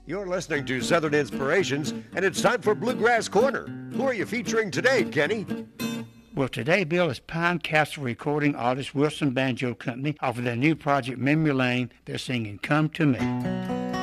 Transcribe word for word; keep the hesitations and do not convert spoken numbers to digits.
You're listening to Southern Inspirations, and it's time for Bluegrass Corner. Who are you featuring today, Kenny? Well, today, Bill, is Pine Castle recording artist Wilson Banjo Company off of their new project, Memory Lane. They're singing Come to Me.